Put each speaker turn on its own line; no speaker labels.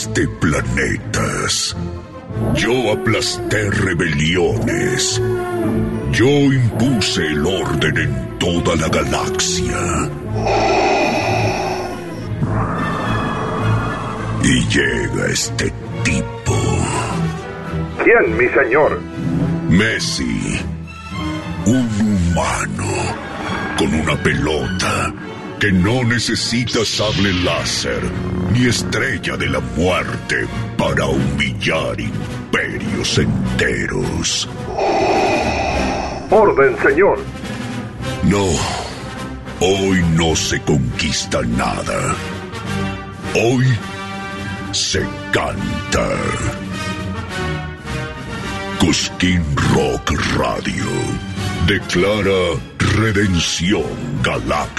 conquisté planetas. Yo aplasté rebeliones. Yo impuse el orden en toda la galaxia. Y llega este tipo.
¿Quién, mi señor?
Messi. Un humano con una pelota que no necesita sable láser ni estrella de la muerte para humillar imperios enteros.
Orden, señor.
No, hoy no se conquista nada. Hoy se canta. Cusquín Rock Radio declara redención galáctica.